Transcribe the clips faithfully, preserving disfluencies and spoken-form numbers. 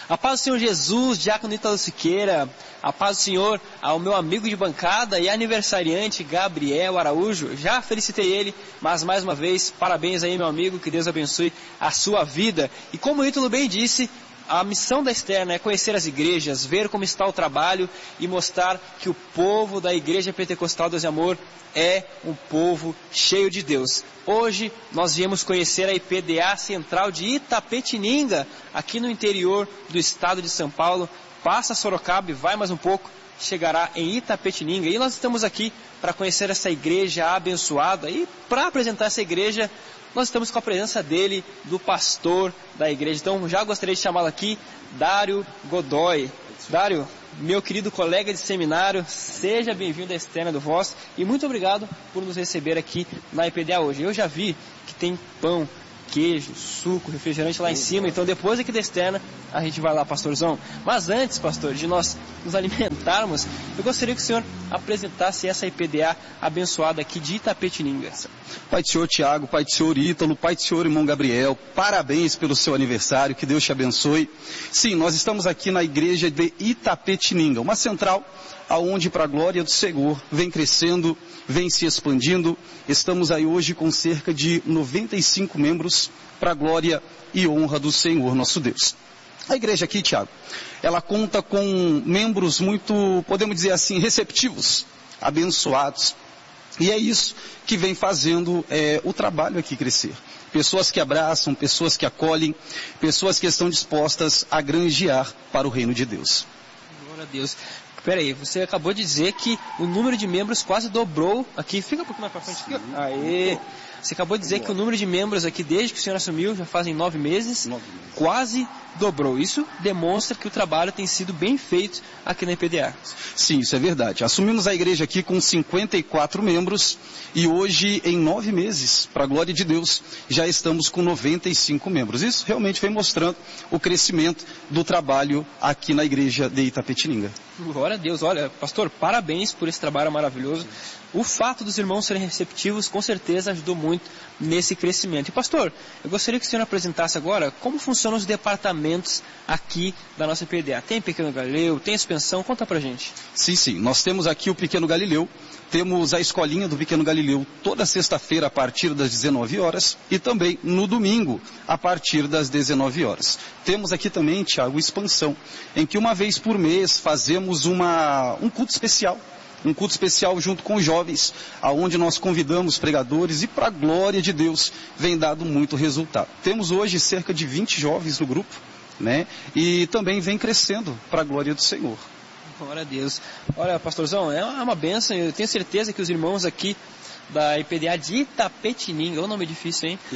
A paz do Senhor Jesus, diácono Ítalo Siqueira, a paz do Senhor ao meu amigo de bancada e aniversariante Gabriel Araújo. Já felicitei ele, mas mais uma vez, parabéns aí, meu amigo, que Deus abençoe a sua vida. E como o Ítalo bem disse, a missão da Externa é conhecer as igrejas, ver como está o trabalho e mostrar que o povo da Igreja Pentecostal Deus e Amor é um povo cheio de Deus. Hoje nós viemos conhecer a I P D A Central de Itapetininga, aqui no interior do estado de São Paulo. Passa Sorocaba e vai mais um pouco, chegará em Itapetininga. E nós estamos aqui para conhecer essa igreja abençoada. E para apresentar essa igreja, nós estamos com a presença dele, do pastor da igreja. Então já gostaria de chamá-lo aqui, Dário Godoy. Dário, meu querido colega de seminário, seja bem-vindo à Externa do Voz e muito obrigado por nos receber aqui na I P D A hoje. Eu já vi que tem pão, queijo, suco, refrigerante lá em cima, então depois aqui da Externa a gente vai lá, pastorzão. Mas antes, pastor, de nós nos alimentarmos, eu gostaria que o senhor apresentasse essa I P D A abençoada aqui de Itapetininga. Pai do Senhor Tiago, Pai do Senhor Ítalo, Pai do Senhor irmão Gabriel, parabéns pelo seu aniversário, que Deus te abençoe. Sim, nós estamos aqui na igreja de Itapetininga, uma central aonde para a glória do Senhor vem crescendo, vem se expandindo. Estamos aí hoje com cerca de noventa e cinco membros para a glória e honra do Senhor nosso Deus. A igreja aqui, Tiago, ela conta com membros muito, podemos dizer assim, receptivos, abençoados. E é isso que vem fazendo é, o trabalho aqui crescer. Pessoas que abraçam, pessoas que acolhem, pessoas que estão dispostas a granjear para o reino de Deus. Glória a Deus. Peraí, você acabou de dizer que o número de membros quase dobrou aqui. Fica um pouco mais para frente aqui. Aê! Você acabou de dizer que o número de membros aqui, desde que o senhor assumiu, já fazem nove meses, nove meses, quase dobrou. Isso demonstra que o trabalho tem sido bem feito aqui na I P D A. Sim, isso é verdade. Assumimos a igreja aqui com cinquenta e quatro membros e hoje, em nove meses, para a glória de Deus, já estamos com noventa e cinco membros. Isso realmente vem mostrando o crescimento do trabalho aqui na igreja de Itapetininga. Glória a Deus. Olha, pastor, parabéns por esse trabalho maravilhoso. O fato dos irmãos serem receptivos, com certeza, ajudou muito nesse crescimento. E, pastor, eu gostaria que o senhor apresentasse agora como funcionam os departamentos aqui da nossa I P D A. Tem Pequeno Galileu, tem expansão? Conta pra gente. Sim, sim. Nós temos aqui o Pequeno Galileu, temos a escolinha do Pequeno Galileu toda sexta-feira a partir das dezenove horas e também no domingo a partir das dezenove horas. Temos aqui também, Tiago, expansão, em que uma vez por mês fazemos uma, um culto especial. Um culto especial junto com os jovens, aonde nós convidamos pregadores e para a glória de Deus vem dado muito resultado. Temos hoje cerca de vinte jovens no grupo, né? E também vem crescendo para a glória do Senhor. Glória a Deus. Olha, pastorzão, é uma bênção. Eu tenho certeza que os irmãos aqui da I P D A de Itapetininga, é um nome difícil, hein?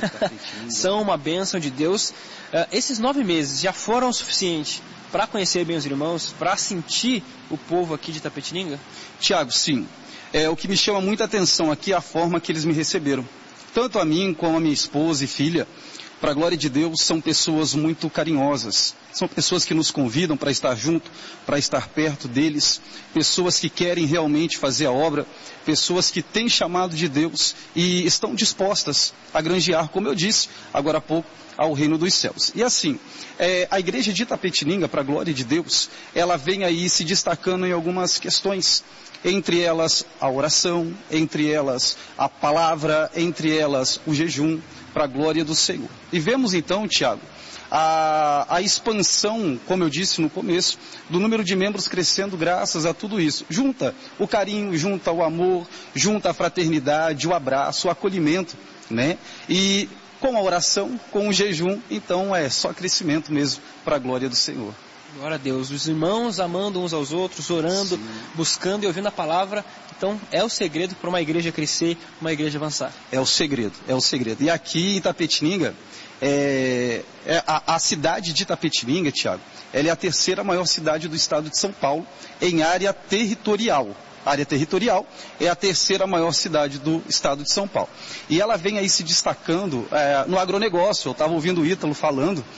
São uma bênção de Deus. Uh, esses nove meses já foram o suficiente para conhecer bem os irmãos, para sentir o povo aqui de Itapetininga? Tiago, sim. É, o que me chama muita atenção aqui é a forma que eles me receberam. Tanto a mim como a minha esposa e filha, para a glória de Deus, são pessoas muito carinhosas. São pessoas que nos convidam para estar junto, para estar perto deles. Pessoas que querem realmente fazer a obra. Pessoas que têm chamado de Deus e estão dispostas a granjear, como eu disse agora há pouco, ao reino dos céus. E assim, é, a igreja de Itapetininga, para a glória de Deus, ela vem aí se destacando em algumas questões. Entre elas a oração, entre elas a palavra, entre elas o jejum, para a glória do Senhor. E vemos então, Tiago, a, a expansão, como eu disse no começo, do número de membros crescendo graças a tudo isso. Junta o carinho, junta o amor, junta a fraternidade, o abraço, o acolhimento, né? E com a oração, com o jejum, então é só crescimento mesmo para a glória do Senhor. Glória a Deus. Os irmãos amando uns aos outros, orando, sim, buscando e ouvindo a palavra. Então, é o segredo para uma igreja crescer, uma igreja avançar. É o segredo, é o segredo. E aqui em Itapetininga, é, é a, a cidade de Itapetininga, Tiago, ela é a terceira maior cidade do estado de São Paulo em área territorial. A área territorial é a terceira maior cidade do estado de São Paulo. E ela vem aí se destacando é, no agronegócio. Eu estava ouvindo o Ítalo falando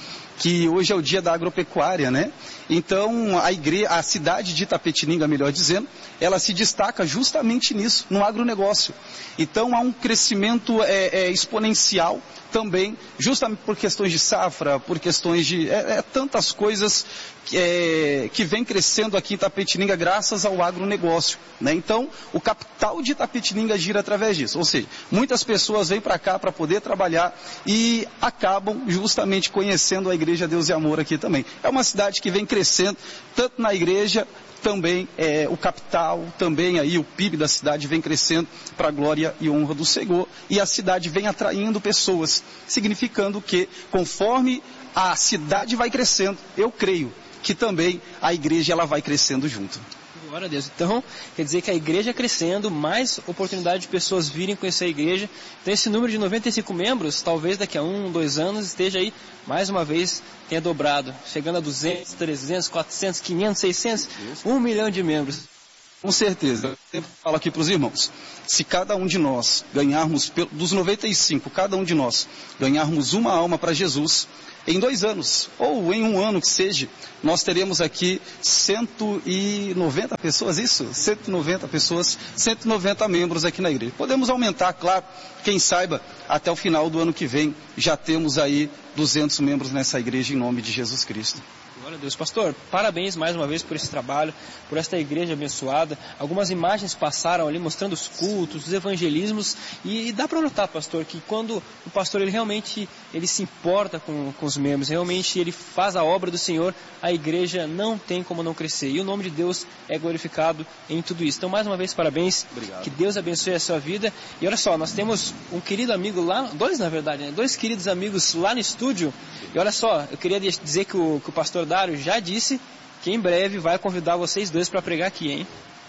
que hoje é o dia da agropecuária, né? Então, a, igre... a cidade de Itapetininga, melhor dizendo, ela se destaca justamente nisso, no agronegócio. Então, há um crescimento é, é, exponencial também, justamente por questões de safra, por questões de é, é, tantas coisas que, é, que vem crescendo aqui em Itapetininga graças ao agronegócio, né? Então, o capital de Itapetininga gira através disso, ou seja, muitas pessoas vêm para cá para poder trabalhar e acabam justamente conhecendo a Igreja Deus e Amor aqui também. É uma cidade que vem crescendo, tanto na igreja, também é, o capital, também aí o P I B da cidade vem crescendo para a glória e honra do Senhor, e a cidade vem atraindo pessoas, significando que conforme a cidade vai crescendo, eu creio que também a igreja ela vai crescendo junto. Glória a Deus. Então, quer dizer que a igreja crescendo, mais oportunidade de pessoas virem conhecer a igreja. Então, esse número de noventa e cinco membros, talvez daqui a um, dois anos, esteja aí, mais uma vez, tenha dobrado, chegando a duzentos, trezentos, quatrocentos, quinhentos, seiscentos, um milhão de membros. Com certeza. Eu falo aqui para os irmãos, se cada um de nós ganharmos, dos noventa e cinco, cada um de nós ganharmos uma alma para Jesus, em dois anos, ou em um ano que seja, nós teremos aqui cento e noventa pessoas, isso? cento e noventa pessoas, cento e noventa membros aqui na igreja. Podemos aumentar, claro, quem saiba, até o final do ano que vem, já temos aí duzentos membros nessa igreja em nome de Jesus Cristo. Glória a Deus. Pastor, parabéns mais uma vez por esse trabalho, por esta igreja abençoada. Algumas imagens passaram ali mostrando os cultos, os evangelismos, e, e dá para notar, pastor, que quando o pastor ele realmente ele se importa com, com os membros, realmente ele faz a obra do Senhor, a igreja não tem como não crescer. E o nome de Deus é glorificado em tudo isso. Então, mais uma vez, parabéns. Obrigado. Que Deus abençoe a sua vida. E olha só, nós temos um querido amigo lá, dois na verdade, né? dois queridos amigos lá no estúdio. E olha só, eu queria dizer que o, que o pastor Dário já disse que em breve vai convidar vocês dois para pregar aqui, hein?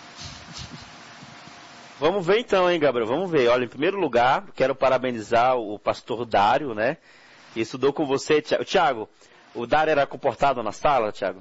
Vamos ver então, hein, Gabriel? Vamos ver. Olha, em primeiro lugar, quero parabenizar o pastor Dário, né? Que estudou com você, Tiago. Tiago, o Dário era comportado na sala, Tiago?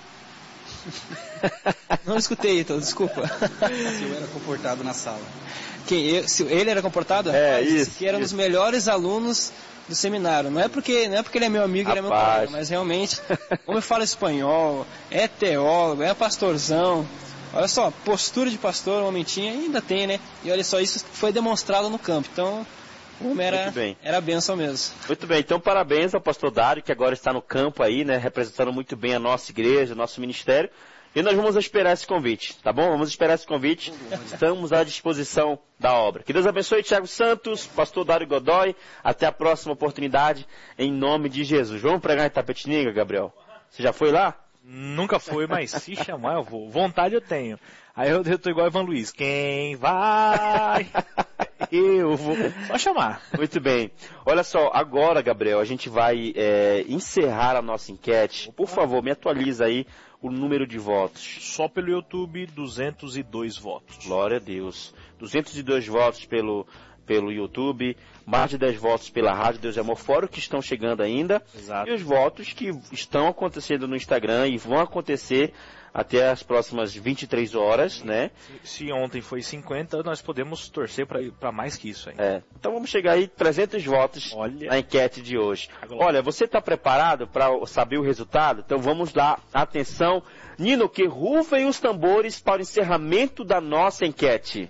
Não escutei, então, desculpa. Se eu era comportado na sala. Quem? Eu, se ele era comportado? É, Rapaz, isso. Que era um dos melhores alunos do seminário. Não é porque, não é porque ele é meu amigo, ele é meu colega, mas realmente, como eu falo espanhol, é teólogo, é pastorzão. Olha só, postura de pastor, o homem tinha, ainda tem, né? E olha só, isso foi demonstrado no campo. Então, o homem era, era bênção mesmo. Muito bem, então parabéns ao pastor Dário, que agora está no campo aí, né? Representando muito bem a nossa igreja, nosso ministério. E nós vamos esperar esse convite, tá bom? Vamos esperar esse convite. Estamos à disposição da obra. Que Deus abençoe Tiago Santos, pastor Dário Godoy. Até a próxima oportunidade, em nome de Jesus. Vamos pregar em Itapetininga, Gabriel? Você já foi lá? Nunca fui, mas se chamar eu vou. Vontade eu tenho. Aí eu, eu tô igual Ivan Luiz. Quem vai? Eu vou. Só chamar. Muito bem. Olha só, agora, Gabriel, a gente vai é, encerrar a nossa enquete. Por favor, me atualiza aí o número de votos. Só pelo YouTube, duzentos e dois votos. Glória a Deus. duzentos e dois votos pelo, pelo YouTube, mais de dez votos pela Rádio Deus e Amor, fora os que estão chegando ainda. Exato. E os votos que estão acontecendo no Instagram e vão acontecer até as próximas vinte e três horas, né? Se, se ontem foi cinquenta, nós podemos torcer para mais que isso aí. É. Então vamos chegar aí trezentos votos Olha. na enquete de hoje. Olha, você está preparado para saber o resultado? Então vamos lá. Atenção, Nino, que rufem os tambores para o encerramento da nossa enquete.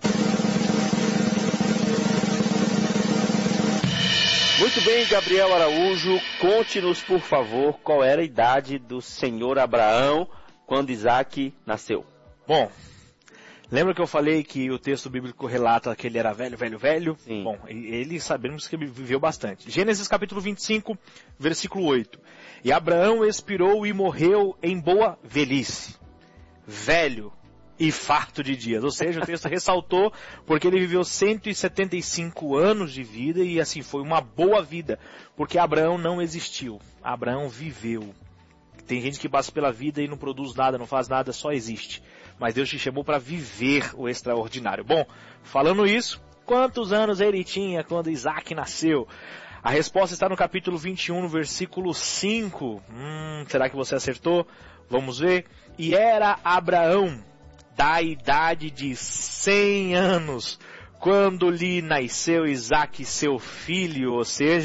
Muito bem, Gabriel Araújo, conte-nos, por favor, qual era a idade do senhor Abraão quando Isaac nasceu. Bom, lembra que eu falei que o texto bíblico relata que ele era velho, velho, velho? Sim. Bom, ele sabemos que ele viveu bastante. Gênesis capítulo vinte e cinco, versículo oito. E Abraão expirou e morreu em boa velhice, velho e farto de dias. Ou seja, o texto ressaltou porque ele viveu cento e setenta e cinco anos de vida e assim foi uma boa vida, porque Abraão não existiu, Abraão viveu. Tem gente que passa pela vida e não produz nada, não faz nada, só existe. Mas Deus te chamou para viver o extraordinário. Bom, falando isso, quantos anos ele tinha quando Isaac nasceu? A resposta está no capítulo vinte e um, no versículo cinco. Hum, será que você acertou? Vamos ver. E era Abraão da idade de cem anos, quando lhe nasceu Isaac, seu filho, ou seja,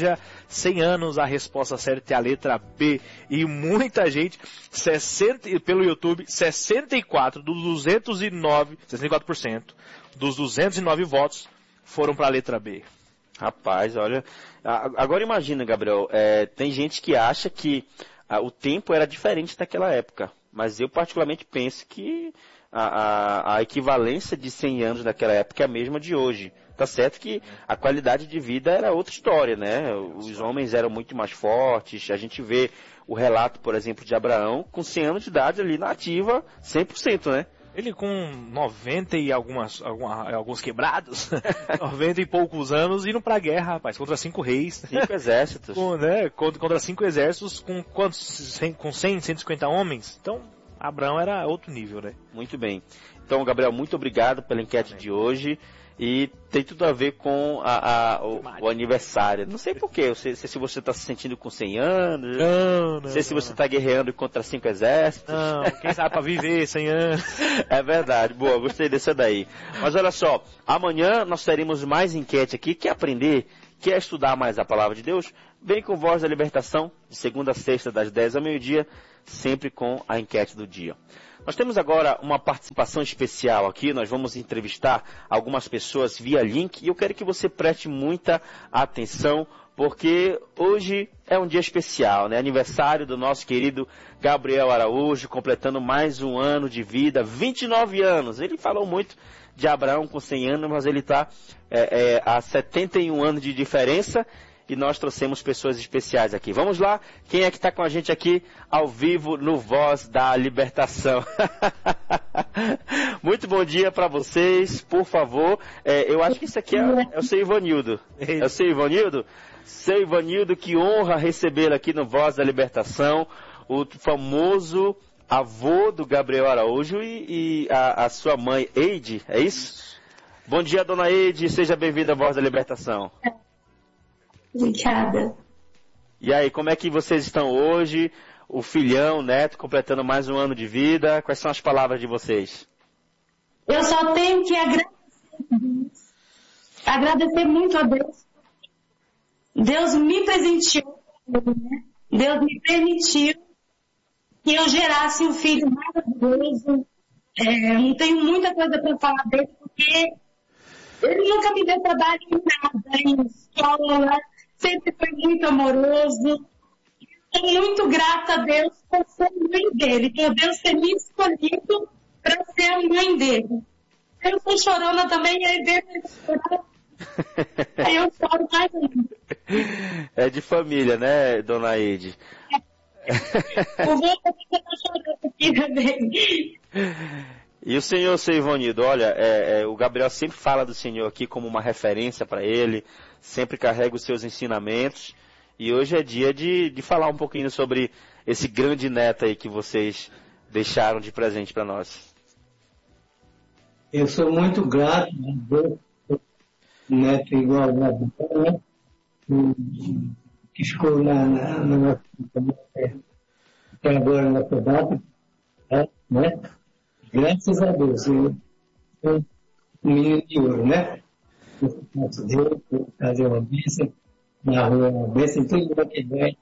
cem anos, a resposta certa é a letra B. E muita gente, sessenta, pelo YouTube, sessenta e quatro dos duzentos e nove, sessenta e quatro por cento dos duzentos e nove votos foram para a letra B. Rapaz, olha, agora imagina, Gabriel, é, tem gente que acha que ah, o tempo era diferente daquela época, mas eu particularmente penso que a, a, a equivalência de cem anos daquela época é a mesma de hoje. Tá certo que a qualidade de vida era outra história, né? Os homens eram muito mais fortes, a gente vê o relato, por exemplo, de Abraão com cem anos de idade ali na ativa, cem por cento, né? Ele com noventa e algumas, alguma, alguns quebrados, noventa e poucos anos, indo pra guerra, rapaz, contra cinco reis. Cinco exércitos. Com, né, contra, contra cinco exércitos, com quantos? cem, com cem, cento e cinquenta homens. Então, Abraão era outro nível, né? Muito bem. Então, Gabriel, muito obrigado pela enquete Amém. de hoje. E tem tudo a ver com a, a, o, o aniversário. Não sei porquê, não sei se você está se sentindo com cem anos, não, não, não sei se não. você está guerreando contra cinco exércitos. Não, quem sabe para viver cem anos. É verdade, boa, gostei dessa daí. Mas olha só, amanhã nós teremos mais enquete aqui. Quer aprender, quer estudar mais a palavra de Deus? Vem com Voz da Libertação, de segunda a sexta, das dez ao meio-dia, sempre com a enquete do dia. Nós temos agora uma participação especial aqui, nós vamos entrevistar algumas pessoas via link e eu quero que você preste muita atenção, porque hoje é um dia especial, né? Aniversário do nosso querido Gabriel Araújo, completando mais um ano de vida, vinte e nove anos. Ele falou muito de Abraão com cem anos, mas ele está é, é, há setenta e um anos de diferença. E nós trouxemos pessoas especiais aqui. Vamos lá, quem é que está com a gente aqui ao vivo no Voz da Libertação? Muito bom dia para vocês, por favor. É, eu acho que isso aqui é, é o seu Ivanildo. É o seu Ivanildo? Seu Ivanildo, que honra recebê-lo aqui no Voz da Libertação, o famoso avô do Gabriel Araújo e, e a, a sua mãe, Eide, é isso? Bom dia, dona Eide, seja bem-vinda à Voz da Libertação. Obrigada. E aí, como é que vocês estão hoje? O filhão, o neto, completando mais um ano de vida. Quais são as palavras de vocês? Eu só tenho que agradecer a Deus. Agradecer muito a Deus. Deus me presenteou, né? Deus me permitiu que eu gerasse um filho maravilhoso. É, não tenho muita coisa para falar dele, porque ele nunca me deu trabalho em nada, em escola. Sempre foi muito amoroso. Estou muito grata a Deus por ser mãe dele, por Deus ter me escolhido para ser a mãe dele. Eu sou chorona também, aí vejo ele chorar, aí eu choro mais ainda. É de família, né, dona Eide? É. O vô está chorando aqui também. E o senhor, seu Ivanildo, olha, é, é, o Gabriel sempre fala do senhor aqui como uma referência para ele, sempre carrega os seus ensinamentos, e hoje é dia de, de falar um pouquinho sobre esse grande neto aí que vocês deixaram de presente para nós. Eu sou muito grato de Deus, neto igual a Gabriel, né? Que ficou na, na, na nossa até agora na nossa data, né? Graças a Deus, eu sou um menino de ouro, né? Eu faço Deus, eu fazer uma bênção, na rua uma bênção, em todo lugar que vai.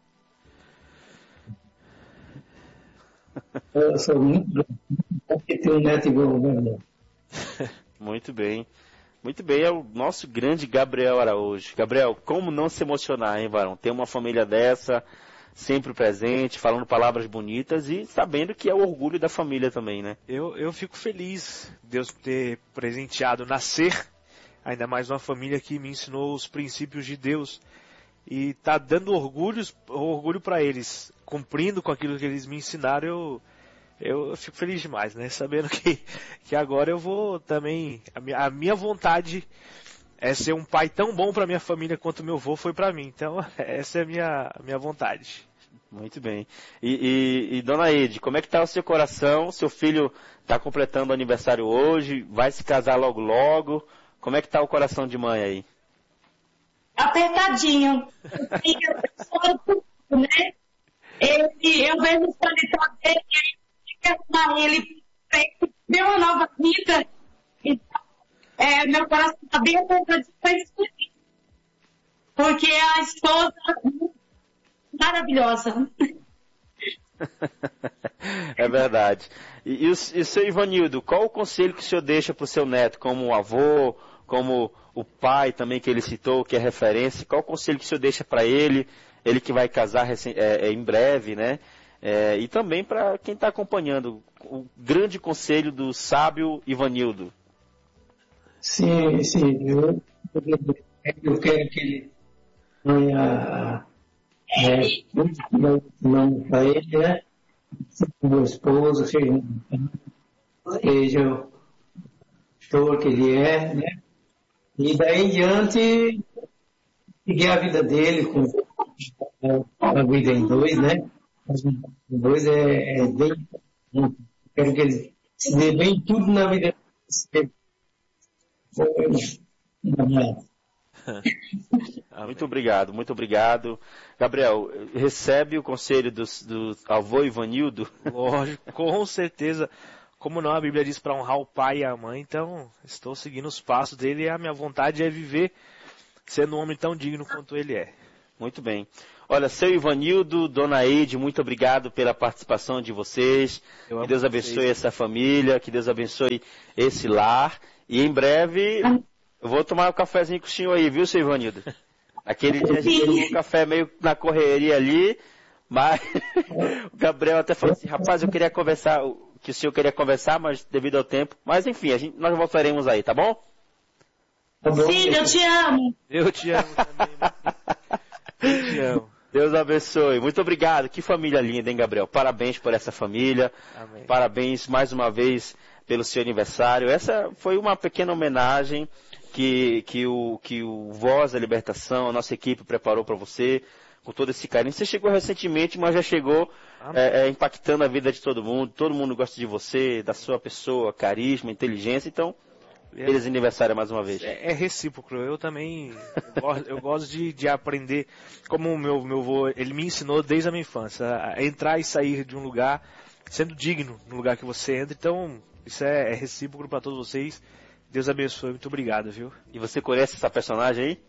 Eu sou muito grato, porque tenho um neto igual ao Gabriel. Muito bem. Muito bem, é o nosso grande Gabriel Araújo. Gabriel, como não se emocionar, hein, varão? Ter uma família dessa, sempre presente, falando palavras bonitas e sabendo que é o orgulho da família também, né? Eu, eu fico feliz Deus ter presenteado nascer, ainda mais uma família que me ensinou os princípios de Deus e tá dando orgulhos, orgulho para eles, cumprindo com aquilo que eles me ensinaram. Eu, eu, eu fico feliz demais, né? Sabendo que, que agora eu vou também, a minha, a minha vontade é ser um pai tão bom para minha família quanto meu avô foi para mim. Então, essa é a minha, a minha vontade. Muito bem. E, e, e dona Eide, como é que está o seu coração? Seu filho está completando o aniversário hoje, vai se casar logo logo. Como é que está o coração de mãe aí? Apertadinho. Eu choro por tudo, né? Ele, eu vejo os paletós dele, eu quero arrumar ele, deu uma nova vida. Então, é, meu coração está bem apertadinho para isso. porque a esposa maravilhosa. É verdade. E, e, o, e o seu Ivanildo, qual o conselho que o senhor deixa para o seu neto, como um avô, como o pai também que ele citou, que é referência? Qual o conselho que o senhor deixa para ele, ele que vai casar recém, é, é, em breve, né? É, e também para quem está acompanhando, o grande conselho do sábio Ivanildo. Sim, sim, eu, eu quero que ele tenha muito não para ele, né? Seja meu esposo, seja, seja o pastor que ele é, né? E daí em diante, seguir a vida dele com a vida em dois, né? A vida em dois é, é bem importante. Quero que ele se dê bem tudo na vida dele. Muito obrigado, muito obrigado. Gabriel, recebe o conselho do, do avô Ivanildo? Lógico, com certeza. Como não, a Bíblia diz para honrar o pai e a mãe, então estou seguindo os passos dele e a minha vontade é viver sendo um homem tão digno quanto ele é. Muito bem. Olha, seu Ivanildo, dona Eide, muito obrigado pela participação de vocês. Eu que Deus abençoe vocês. Essa família, que Deus abençoe esse lar. E em breve eu vou tomar um cafezinho com o senhor aí, viu, seu Ivanildo? Aquele dia a gente tomou um café meio na correria ali, mas o Gabriel até falou assim, rapaz, eu queria conversar, que o senhor queria conversar, mas devido ao tempo. Mas enfim, a gente, nós voltaremos aí, tá bom? Filho, eu te amo. Eu te amo também, meu filho. Eu te amo. Deus abençoe. Muito obrigado. Que família linda, hein, Gabriel? Parabéns por essa família. Amém. Parabéns mais uma vez pelo seu aniversário. Essa foi uma pequena homenagem que, que, o, que o Voz da Libertação, a nossa equipe preparou para você, com todo esse carinho. Você chegou recentemente, mas já chegou é, é, impactando a vida de todo mundo. Todo mundo gosta de você, da sua pessoa, carisma, inteligência. Então, feliz aniversário mais uma vez. É, é recíproco. Eu também eu gosto, eu gosto de, de aprender, como o meu, meu avô, ele me ensinou desde a minha infância, a entrar e sair de um lugar sendo digno no lugar que você entra. Então, isso é, é recíproco para todos vocês. Deus abençoe. Muito obrigado, viu? E você conhece essa personagem aí?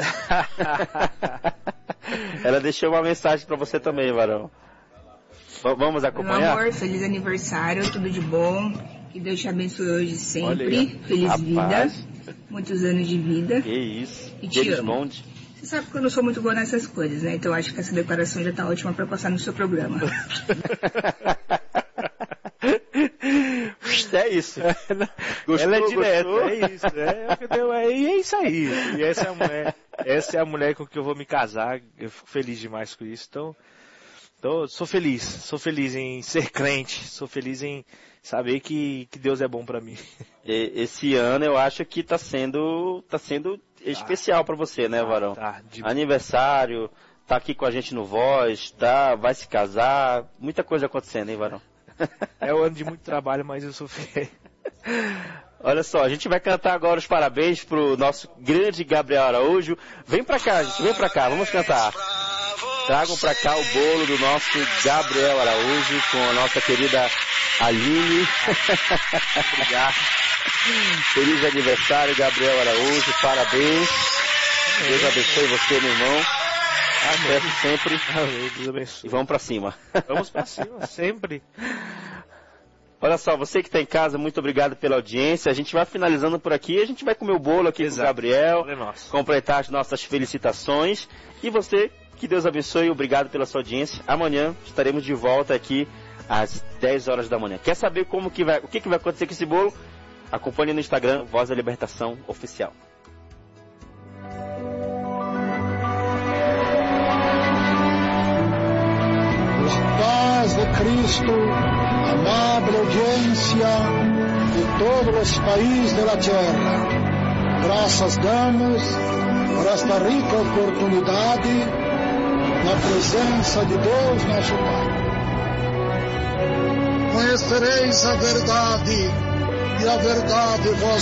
Ela deixou uma mensagem para você também, Varão. V- vamos acompanhar? Meu amor, feliz aniversário, tudo de bom. Que Deus te abençoe hoje sempre. Feliz Rapaz. vida. Muitos anos de vida. Que isso. E te amo. Monte. Você sabe que eu não sou muito boa nessas coisas, né? Então eu acho que essa declaração já tá ótima para passar no seu programa. É isso. Gostou, ela é direta, gostou? É isso. É, é, é isso aí. E essa é a mulher, essa é a mulher com que eu vou me casar. Eu fico feliz demais com isso. Então, então sou feliz. Sou feliz em ser crente. Sou feliz em saber que, que Deus é bom para mim. Esse ano eu acho que está sendo, tá sendo especial para você, né, Varão? Tá, de... Aniversário, tá aqui com a gente no Voz, tá, vai se casar, muita coisa acontecendo, hein, Varão? É um ano de muito trabalho, mas eu sou fiel. Olha só, a gente vai cantar agora os parabéns pro nosso grande Gabriel Araújo. Vem pra cá, gente, vem pra cá, vamos cantar. Tragam pra cá o bolo do nosso Gabriel Araújo com a nossa querida Aline. Obrigado. Feliz aniversário, Gabriel Araújo, parabéns. Deus abençoe você, meu irmão. Amém. Sempre. Amém. Deus abençoe. E vamos pra cima. Vamos pra cima, sempre. Olha só, você que está em casa, muito obrigado pela audiência. A gente vai finalizando por aqui. A gente vai comer o bolo aqui com o Gabriel, é completar as nossas felicitações. E você, que Deus abençoe, obrigado pela sua audiência. Amanhã estaremos de volta aqui às dez horas da manhã. Quer saber como que vai, o que, que vai acontecer com esse bolo? Acompanhe no Instagram, Voz da Libertação Oficial. Paz de Cristo, amable audiencia de todos los países de la tierra. Gracias damos por esta rica oportunidad na presença de Deus nosso Pai. Conhecereis a verdade, e a verdade vos